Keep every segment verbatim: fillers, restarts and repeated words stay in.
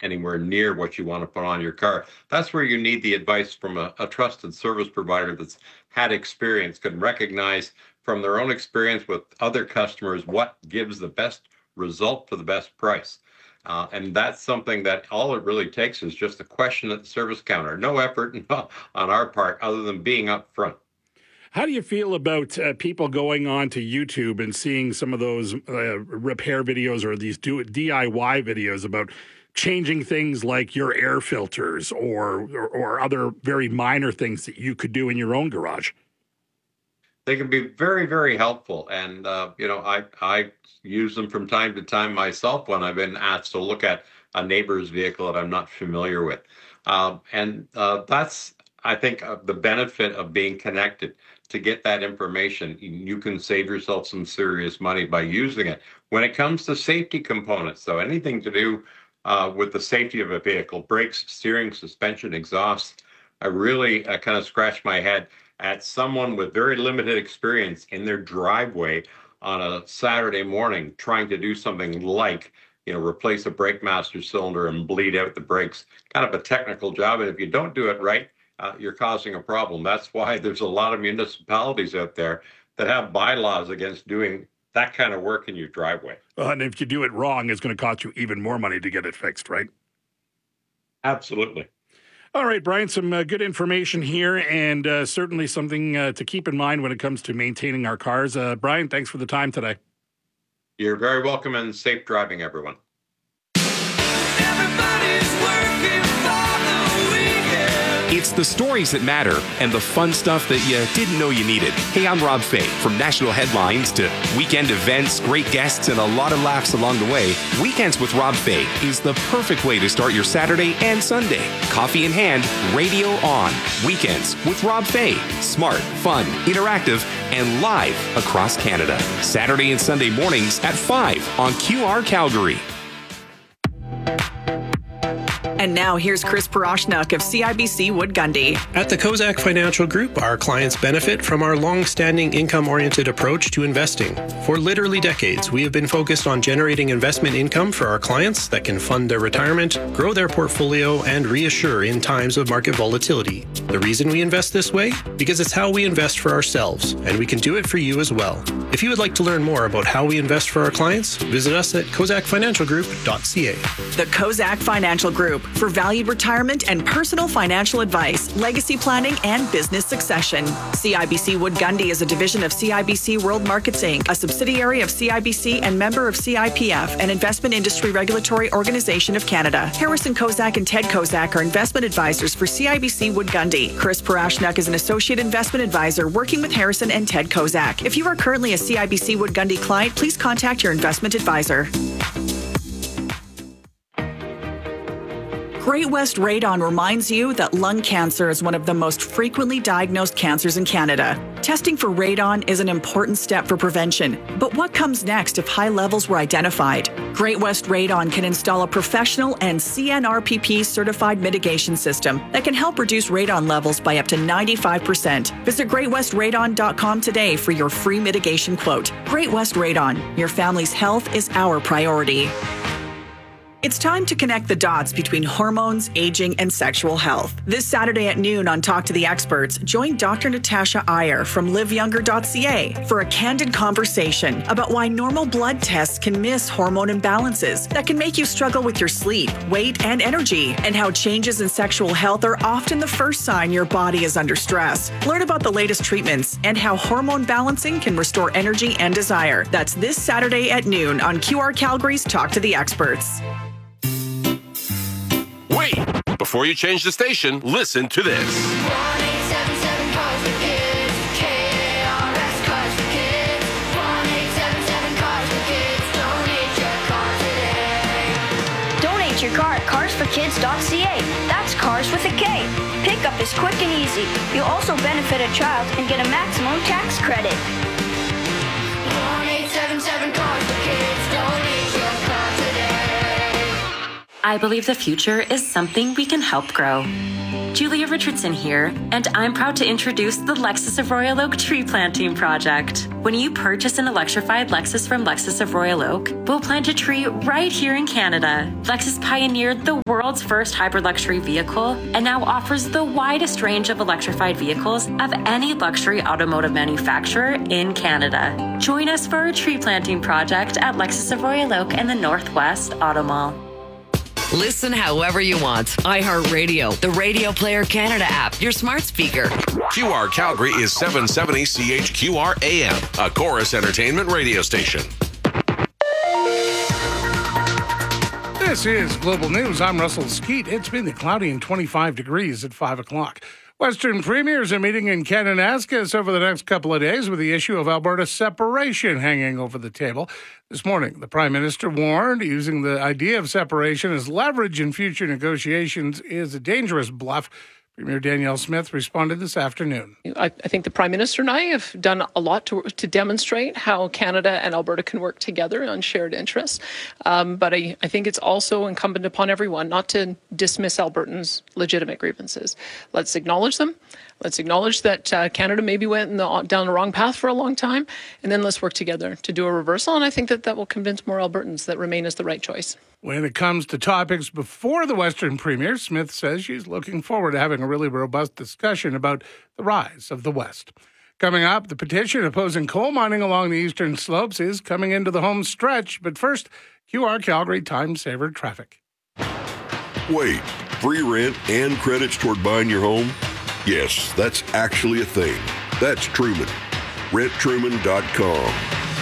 anywhere near what you want to put on your car. That's where you need the advice from a, a trusted service provider that's had experience, can recognize from their own experience with other customers what gives the best result for the best price. Uh, and that's something that all it really takes is just a question at the service counter. No effort on our part other than being up front. How do you feel about uh, people going on to YouTube and seeing some of those uh, repair videos or these do- D I Y videos about changing things like your air filters or, or or other very minor things that you could do in your own garage? They can be very, very helpful. And, uh, you know, I, I use them from time to time myself when I've been asked to look at a neighbor's vehicle that I'm not familiar with. Um, and uh, that's, I think, uh, the benefit of being connected. To get that information, you can save yourself some serious money by using it. When it comes to safety components, though, anything to do uh, with the safety of a vehicle, brakes, steering, suspension, exhaust, I really uh, kind of scratch my head at someone with very limited experience in their driveway on a Saturday morning trying to do something like, you know, replace a brake master cylinder and bleed out the brakes. Kind of a technical job. And if you don't do it right, uh, you're causing a problem. That's why there's a lot of municipalities out there that have bylaws against doing that kind of work in your driveway. Uh, and if you do it wrong, it's going to cost you even more money to get it fixed, right? Absolutely. All right, Brian, some uh, good information here and uh, certainly something uh, to keep in mind when it comes to maintaining our cars. Uh, Brian, thanks for the time today. You're very welcome and safe driving, everyone. Everybody's working for the weekend. It's the stories that matter and the fun stuff that you didn't know you needed. Hey, I'm Rob Fay. From national headlines to weekend events, great guests, and a lot of laughs along the way, Weekends with Rob Fay is the perfect way to start your Saturday and Sunday. Coffee in hand, radio on. Weekends with Rob Fay. Smart, fun, interactive, and live across Canada. Saturday and Sunday mornings at five on Q R Calgary. And now here's Chris Parashnuk of C I B C Wood Gundy. At the Kozak Financial Group, our clients benefit from our long-standing income-oriented approach to investing. For literally decades, we have been focused on generating investment income for our clients that can fund their retirement, grow their portfolio, and reassure in times of market volatility. The reason we invest this way? Because it's how we invest for ourselves, and we can do it for you as well. If you would like to learn more about how we invest for our clients, visit us at kozak financial group dot c a. The Kozak Financial Group, for valued retirement and personal financial advice, legacy planning, and business succession. C I B C Wood Gundy is a division of C I B C World Markets Incorporated, a subsidiary of C I B C and member of C I P F, an investment industry regulatory organization of Canada. Harrison Kozak and Ted Kozak are investment advisors for C I B C Wood Gundy. Chris Parashnuk is an associate investment advisor working with Harrison and Ted Kozak. If you are currently a C I B C Wood Gundy client, please contact your investment advisor. Great West Radon reminds you that lung cancer is one of the most frequently diagnosed cancers in Canada. Testing for radon is an important step for prevention, but what comes next if high levels were identified? Great West Radon can install a professional and C N R P P certified mitigation system that can help reduce radon levels by up to ninety-five percent. Visit great west radon dot com today for your free mitigation quote. Great West Radon, your family's health is our priority. It's time to connect the dots between hormones, aging, and sexual health. This Saturday at noon on Talk to the Experts, join Doctor Natasha Iyer from live younger dot c a for a candid conversation about why normal blood tests can miss hormone imbalances that can make you struggle with your sleep, weight, and energy, and how changes in sexual health are often the first sign your body is under stress. Learn about the latest treatments and how hormone balancing can restore energy and desire. That's this Saturday at noon on Q R Calgary's Talk to the Experts. Wait! Before you change the station, listen to this. one eight seven seven Cars for Kids. K A R S Cars for Kids. one eight seven seven Cars for Kids. Donate your car today. Donate your car at cars for kids dot c a. That's cars with a K. Pickup is quick and easy. You'll also benefit a child and get a maximum tax credit. one eight seven seven Cars for Kids. Donate your car today. I believe the future is something we can help grow. Julia Richardson here, and I'm proud to introduce the Lexus of Royal Oak Tree Planting Project. When you purchase an electrified Lexus from Lexus of Royal Oak, we'll plant a tree right here in Canada. Lexus pioneered the world's first hybrid luxury vehicle and now offers the widest range of electrified vehicles of any luxury automotive manufacturer in Canada. Join us for our tree planting project at Lexus of Royal Oak and the Northwest Auto Mall. Listen however you want. iHeartRadio, the Radio Player Canada app, your smart speaker. Q R Calgary is seven seventy C H Q R A M, a Chorus Entertainment radio station. This is Global News. I'm Russell Skeet. It's been cloudy and twenty-five degrees at five o'clock. Western premiers are meeting in Kananaskis over the next couple of days with the issue of Alberta separation hanging over the table. This morning, the Prime Minister warned using the idea of separation as leverage in future negotiations is a dangerous bluff. Premier Danielle Smith responded this afternoon. I, I think the Prime Minister and I have done a lot to, to demonstrate how Canada and Alberta can work together on shared interests. Um, but I, I think it's also incumbent upon everyone not to dismiss Albertans' legitimate grievances. Let's acknowledge them. Let's acknowledge that uh, Canada maybe went in the, down the wrong path for a long time, and then let's work together to do a reversal. And I think that that will convince more Albertans that Remain is the right choice. When it comes to topics before the Western Premier, Smith says she's looking forward to having a really robust discussion about the rise of the West. Coming up, the petition opposing coal mining along the eastern slopes is coming into the home stretch. But first, Q R Calgary Time Saver traffic. Wait, free rent and credits toward buying your home? Yes, that's actually a thing. That's Truman. rent truman dot com.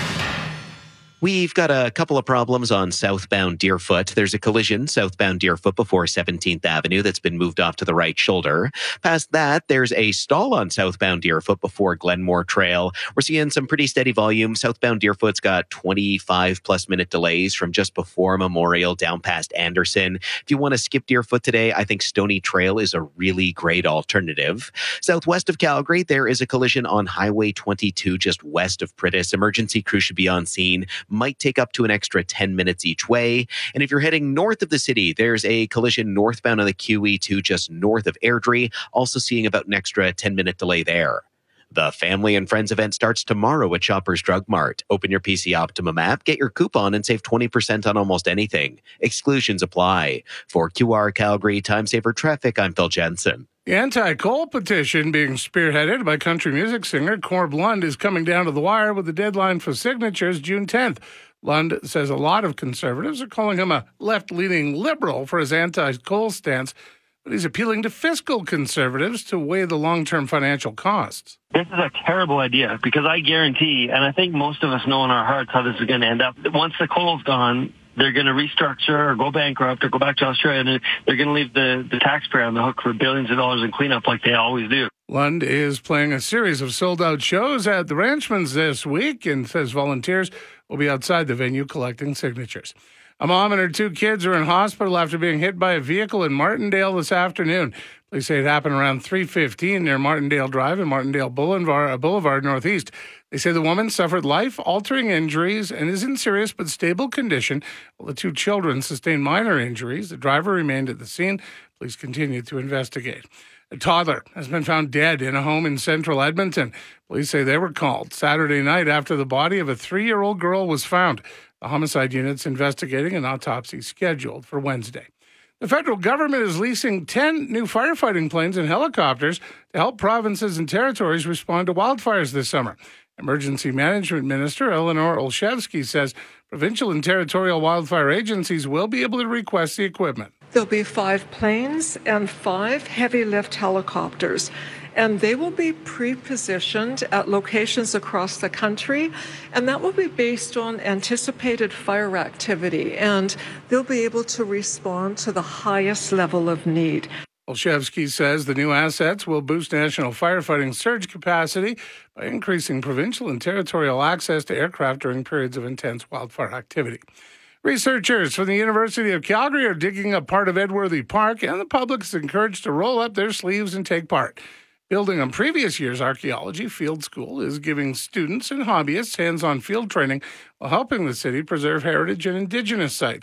We've got a couple of problems on southbound Deerfoot. There's a collision southbound Deerfoot before seventeenth Avenue that's been moved off to the right shoulder. Past that, there's a stall on southbound Deerfoot before Glenmore Trail. We're seeing some pretty steady volume. Southbound Deerfoot's got twenty-five plus minute delays from just before Memorial down past Anderson. If you want to skip Deerfoot today, I think Stony Trail is a really great alternative. Southwest of Calgary, there is a collision on Highway twenty-two just west of Pritis. Emergency crew should be on scene. Might take up to an extra ten minutes each way. And if you're heading north of the city, there's a collision northbound on the Q E two just north of Airdrie, also seeing about an extra ten minute delay there. The Family and Friends event starts tomorrow at Shoppers Drug Mart. Open your P C Optimum app, get your coupon, and save twenty percent on almost anything. Exclusions apply. For Q R Calgary Time Saver Traffic, I'm Phil Jensen. The anti-coal petition being spearheaded by country music singer Corb Lund is coming down to the wire with the deadline for signatures June tenth. Lund says a lot of conservatives are calling him a left-leaning liberal for his anti-coal stance, but he's appealing to fiscal conservatives to weigh the long-term financial costs. This is a terrible idea because I guarantee, and I think most of us know in our hearts how this is going to end up. Once the coal's gone, they're going to restructure or go bankrupt or go back to Australia, and they're going to leave the, the taxpayer on the hook for billions of dollars in cleanup like they always do. Lund is playing a series of sold-out shows at the Ranchmans this week and says volunteers will be outside the venue collecting signatures. A mom and her two kids are in hospital after being hit by a vehicle in Martindale this afternoon. Police say it happened around three fifteen near Martindale Drive and Martindale Boulevard, Boulevard Northeast. They say the woman suffered life-altering injuries and is in serious but stable condition, while the two children sustained minor injuries. The driver remained at the scene. Police continue to investigate. A toddler has been found dead in a home in central Edmonton. Police say they were called Saturday night after the body of a three-year-old girl was found. The homicide unit's investigating an autopsy scheduled for Wednesday. The federal government is leasing ten new firefighting planes and helicopters to help provinces and territories respond to wildfires this summer. Emergency Management Minister Eleanor Olszewski says provincial and territorial wildfire agencies will be able to request the equipment. There'll be five planes and five heavy lift helicopters, and they will be pre-positioned at locations across the country, and that will be based on anticipated fire activity, and they'll be able to respond to the highest level of need. Olszewski says the new assets will boost national firefighting surge capacity by increasing provincial and territorial access to aircraft during periods of intense wildfire activity. Researchers from the University of Calgary are digging up part of Edworthy Park, and the public is encouraged to roll up their sleeves and take part. Building on previous year's archaeology, Field School is giving students and hobbyists hands-on field training while helping the city preserve heritage and Indigenous sites.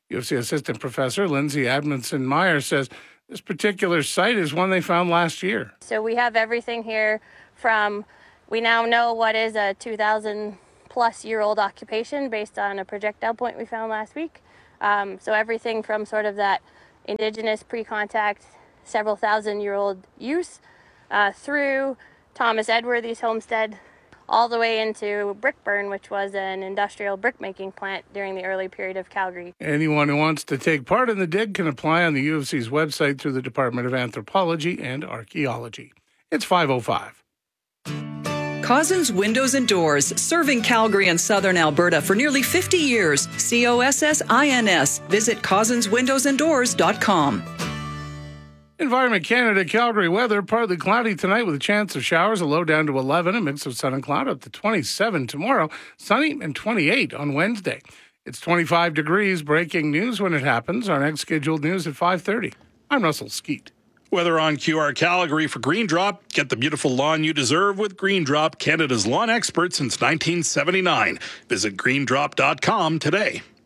U of C assistant professor Lindsay Admonson-Meyer says this particular site is one they found last year. So we have everything here from, we now know what is a two thousand plus year old occupation based on a projectile point we found last week. Um, so everything from sort of that indigenous pre-contact, several thousand year old use uh, through Thomas Edworthy's homestead, all the way into Brickburn, which was an industrial brick-making plant during the early period of Calgary. Anyone who wants to take part in the dig can apply on the U of C's website through the Department of Anthropology and Archaeology. It's five oh five. Cozzens Windows and Doors, serving Calgary and southern Alberta for nearly fifty years. C O S S I N S. Visit cozzens windows and doors dot com. Environment Canada, Calgary weather, partly cloudy tonight with a chance of showers, a low down to eleven, a mix of sun and cloud up to twenty-seven tomorrow, sunny and twenty-eight on Wednesday. It's twenty-five degrees. Breaking news when it happens. Our next scheduled news at five thirty. I'm Russell Skeet. Weather on Q R Calgary for Green Drop. Get the beautiful lawn you deserve with Green Drop, Canada's lawn expert since nineteen seventy-nine. Visit green drop dot com today.